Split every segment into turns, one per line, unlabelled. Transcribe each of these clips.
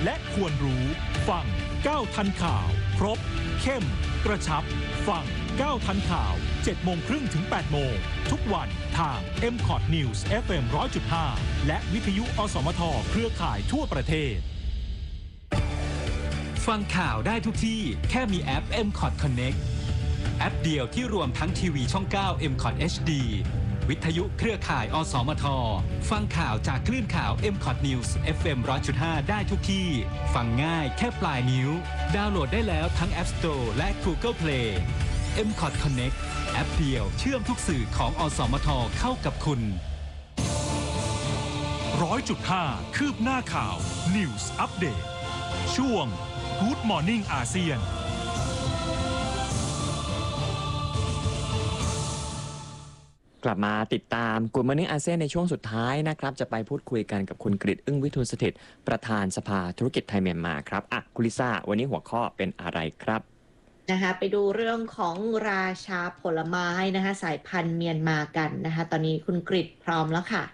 และควรรู้ฟังก้าวทันข่าวครบเข้มกระชับฟังก้าวทันข่าว 7:30 ถึง 8:00 นทุกวันทาง MCOT News FM 100.5 และวิทยุอสมทเครือข่ายทั่วประเทศฟังข่าวได้ทุกที่แค่มีแอป MCOT Connect แอปเดียวที่รวมทั้งทีวีช่อง 9 MCOT HD วิทยุเครือข่ายอสมทฟังข่าวจากคลื่นข่าว MCOT News FM 100.5 ได้ทุกที่ฟังง่ายแค่ปลายนิ้วดาวน์โหลดได้แล้วทั้ง App Store และ Google Play MCOT Connect แอปเดียวเชื่อมทุกสื่อของอสมทเข้ากับคุณ 100.5 คืบหน้าข่าว News Update ช่วง Good Morning อาเซียน
กลับมาติดตาม Good Morning อาเซียนในช่วงสุดท้ายนะครับจะไปพูดคุยกันกับคุณกฤษ อึ้งวิทูลสถิตย์ประธานสภาธุรกิจไทยเมียนมาครับคุณลิซ่าวันนี้หัวข้อเป็นอะไรครับ
นะคะไปดูเรื่องของราชาผลไม้นะคะสายพันธุ์เมียนมากันนะคะตอนนี้คุณกฤษพร้อมแล้วค่ะ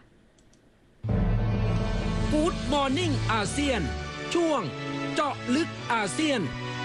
Good Morning อาเซียนช่วงเจาะลึกอาเซียน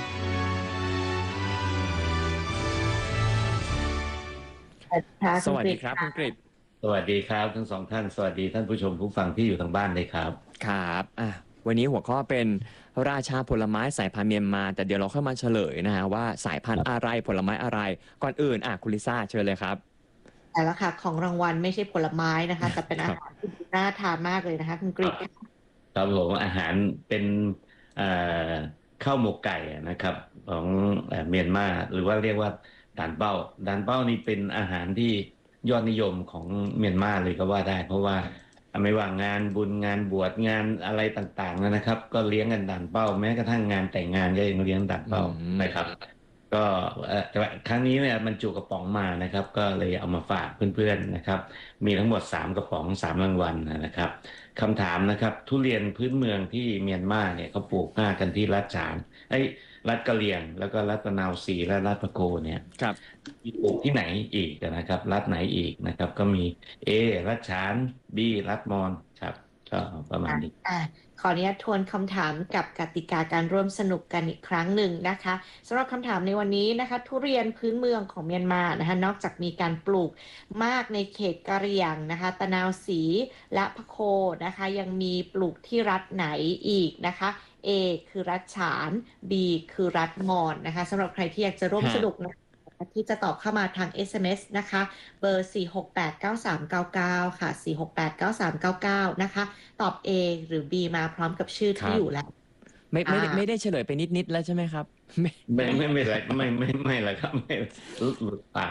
สวัสดีครับคุณกฤษ
สวัสดีครับทั้งสองท่านสวัสดีท่านผู้ชมผู้ฟังที่อยู่ทางบ้านเลยครับ
ครับวันนี้หัวข้อเป็นราชาผลไม้สายพันธุ์เมียนมาแต่เดี๋ยวเราค่อยมาเฉลยนะฮะว่าสายพันธุ์อะไรผลไม้อะไรก่อนอื่นคุณลิซ่าเชิญเลยครับ
แต่ละค่ะของรางวัลไม่ใช่ผลไม้นะคะแต่เป็นอาหารที่น่าทานมากเลยนะคะคุณกฤษ
ครับผมอาหารเป็นข้าวหมกไก่นะครับของเมียนมาหรือว่าเรียกว่าด่านเป้านี่เป็นอาหารที่ยอดนิยมของเมียนมาเลยก็ว่าได้เพราะว่าไม่ว่างานบุญงานบวชงานอะไรต่างๆนะครับก็เลี้ยงกันด่านเป้าแม้กระทั่งงานแต่งงานก็ยังเลี้ยงด่านเป้านะครับก็ครั้งนี้เนี่ยมันจุกระป๋องมานะครับก็เลยเอามาฝากเพื่อนๆนะครับมีทั้งหมด3กระป๋อง3รางวัลนะครับคำถามนะครับทุเรียนพื้นเมืองที่เมียนมาเนี่ยเขาปลูกมากกันที่รัฐฉานรัฐกะเหรี่ยงแล้วก็รัฐนาวซีและรัฐปะโกเนี่ยมีปลูกที่ไหนอีกนะครับรัฐไหนอีกนะครับก็มี A รัฐฉาน B รัฐมอญครับก็ประมาณนี้
ขออนุญาตทวนคำถามกับกติกาการร่วมสนุกกันอีกครั้งหนึ่งนะคะสำหรับคำถามในวันนี้นะคะทุเรียนพื้นเมืองของเมียนมานะคะนอกจากมีการปลูกมากในเขตกะเหรี่ยงนะคะตะนาวศรีและพะโคนะคะยังมีปลูกที่รัฐไหนอีกนะคะ A คือรัฐฉาน B คือรัฐมอญนะคะสำหรับใครที่อยากจะร่วมสนุกนะที่จะตอบเข้ามาทาง SMS นะคะเบอร์4689399ค่ะ4689399นะคะตอบ A หรือ B มาพร้อมกับชื่อที่อยู่แล้ว
ไม่ได้เฉลยไปนิดแล้วใช่ไหมครับ
ไม่อะไรไม่ละครับไม่หลุดปาก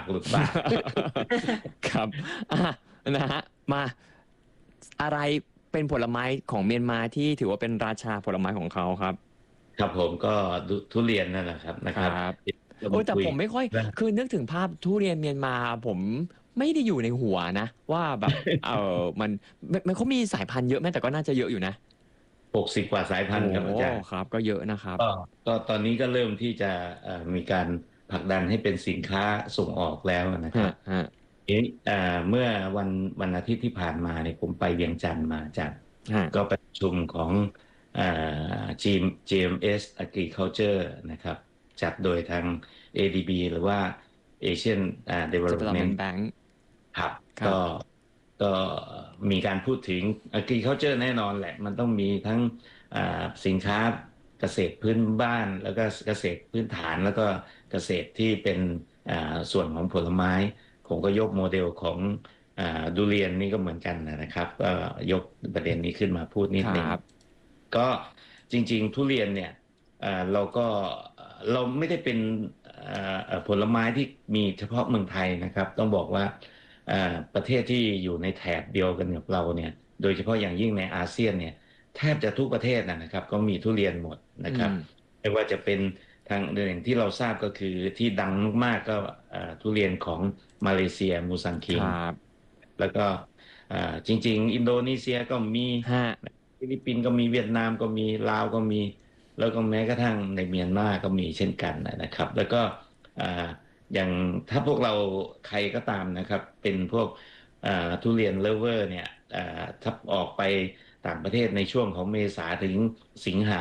ครับนะฮะมาอะไรเป็นผลไม้ของเมียนมาที่ถือว่าเป็นราชาผลไม้ของเขาครับ
ครับผมก็ทุเรียนนั่นแหละครับนะครับ
แต่ผมไม่ค่อยคือนึกถึงภาพทุเรียนเมียนมาผมไม่ได้อยู่ในหัวนะว่าแบบมันเขามีสายพันธุ์เยอะไหมแต่ก็น่าจะเยอะอยู่นะ
60 กว่าสายพันธุ์ครับอาจารย์
ครับก็เยอะนะครับ
ก็ตอนนี้ก็เริ่มที่จะมีการผลักดันให้เป็นสินค้าส่งออกแล้วนะครับเมื่อวันอาทิตย์ที่ผ่านมาเนี่ยผมไปเวียงจันทร์มาจากก็ประชุมของGMS Agriculture นะครับจัดโดยทาง ADB หรือว่า Asian Development Bank ครับก็มีการพูดถึง Agriculture แน่นอนแหละมันต้องมีทั้งสินค้าเกษตรพื้นบ้านแล้วก็เกษตรพื้นฐานแล้วก็เกษตรที่เป็นส่วนของผลไม้ผมก็ยกโมเดลของดุเรียนนี่ก็เหมือนกันนะครับก็ยกประเด็นนี้ขึ้นมาพูดนิดนึงก็จริงๆทุเรียนเนี่ยเราไม่ได้เป็นผลไม้ที่มีเฉพาะเมืองไทยนะครับต้องบอกว่าประเทศที่อยู่ในแถบเดียวกันกับเราเนี่ยโดยเฉพาะอย่างยิ่งในอาเซียนเนี่ยแทบจะทุกประเทศนะครับก็มีทุเรียนหมดนะครับไม่ว่าจะเป็นทางอย่างที่เราทราบก็คือที่ดังมากๆก็ทุเรียนของมาเลเซียมูซังคิงแล้วก็จริงๆอินโดนีเซียก็มีฟิลิปปินส์ก็มีเวียดนามก็มีลาวก็มีแล้วก็แม้กระทั่งในเมียนมาก็มีเช่นกันนะครับแล้วก็อย่างถ้าพวกเราใครก็ตามนะครับเป็นพวกทุเรียนเลฟเวอร์เนี่ยถ้าออกไปต่างประเทศในช่วงของเมษาถึงสิงหา